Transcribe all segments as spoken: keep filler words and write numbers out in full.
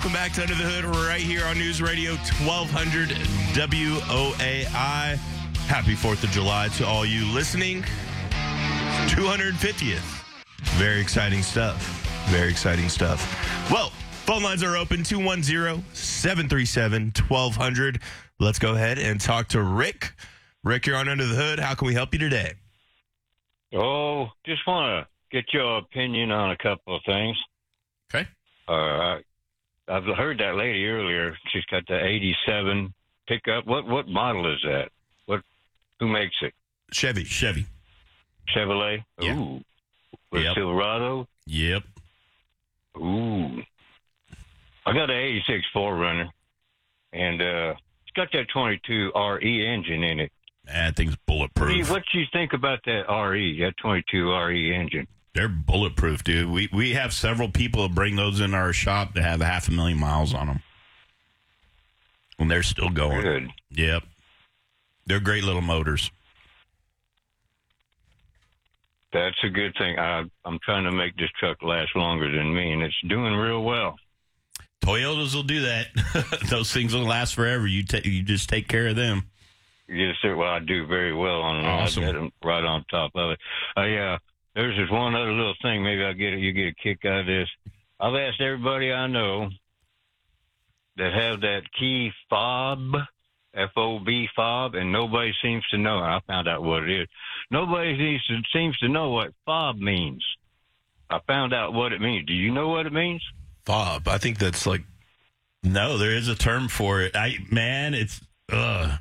Welcome back to Under the Hood. We're right here on News Radio twelve hundred W O A I. Happy fourth of July to all you listening. two hundred fiftieth. Very exciting stuff. Very exciting stuff. Well, phone lines are open, two one zero, seven three seven, one two zero zero. Let's go ahead and talk to Rick. Rick, you're on Under the Hood. How can we help you today? Oh, just want to get your opinion on a couple of things. Okay. Uh, I've heard that lady earlier. She's got the eighty-seven pickup. What what model is that? What? Who makes it? Chevy. Chevy. Chevrolet? Yeah. Ooh. With Yep. Silverado? Yep. Ooh. I got an eighty-six four runner, and uh, it's got that twenty-two R E engine in it. That thing's What do bulletproof. you, what do you think about that R E, that twenty-two R E engine? They're bulletproof, dude. We we have several people that bring those in our shop that have a half a million miles on them. And they're still going. Good. Yep. They're great little motors. That's a good thing. I, I'm trying to make this truck last longer than me, and it's doing real well. Toyotas will do that. Those things will last forever. You ta- you just take care of them. Yes, sir. Well, I do very well on it. Awesome. I got them right on top of it. Uh, yeah, there's just one other little thing. Maybe I'll get it. You get a kick out of this. I've asked everybody I know that have that key fob, F O B fob, and nobody seems to know. I found out what it is. Nobody seems to, seems to know what fob means. I found out what it means. Do you know what it means? Fob. I think that's like, No, there is a term for it. I man, it's uh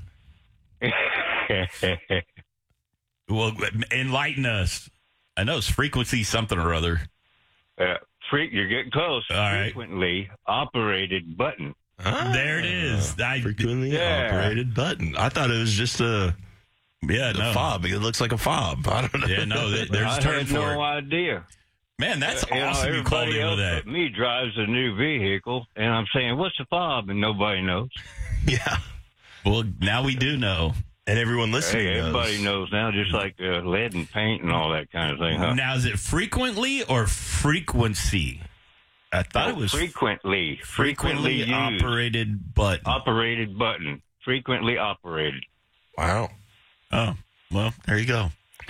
well, enlighten us. I know it's frequency something or other. uh, freak, you're getting close. All right. Frequently operated button. ah, There it is. I, frequently Yeah. operated button. I thought it was just a, yeah, a no. fob. It looks like a fob. I don't know. Yeah, no, there- there's I a term had for no it. idea. Man, that's You know, awesome you called everybody in else with that. but me drives a new vehicle, and I'm saying, what's the fob? And nobody knows. Yeah. Well, now we do know. And everyone listening Hey, knows. everybody knows now, just like uh, lead and paint and all that kind of thing, huh? Now, is it frequently or frequency? I thought No, it was frequently, frequently frequently used, operated button. operated button, frequently operated. Wow. Oh, well, there you go.